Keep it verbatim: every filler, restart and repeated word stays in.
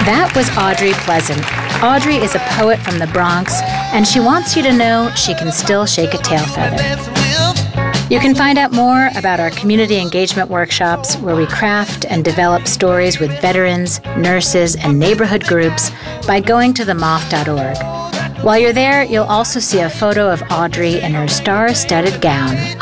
That was Audrey Pleasant. Audrey is a poet from the Bronx, and she wants you to know she can still shake a tail feather. You can find out more about our community engagement workshops, where we craft and develop stories with veterans, nurses, and neighborhood groups, by going to the moth dot org. While you're there, you'll also see a photo of Audrey in her star-studded gown